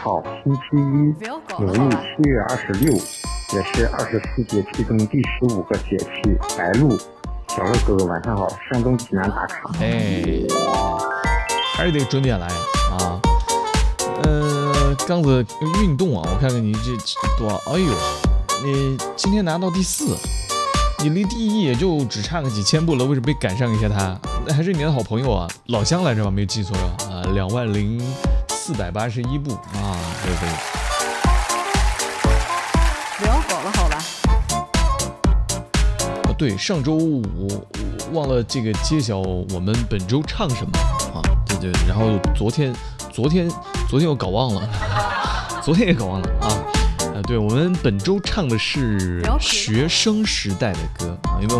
号，星期一，农历7月26，也是24节气中第15个节气白露。小乐哥哥晚上好，山东济南打卡。 还是得准点来啊。刚子运动啊，我看看你这多少？哎呦，你今天拿到第4，你离第1也就只差个几千步了，为什么没赶上一下他？那还是你的好朋友啊，老乡来着吧？没记错啊，20481步啊，对。 聊狗了，好吧？ 对，上周五忘了这个揭晓我们本周唱什么啊？对，然后昨天我搞忘了，昨天也搞忘了啊。对，我们本周唱的是学生时代的歌啊，因为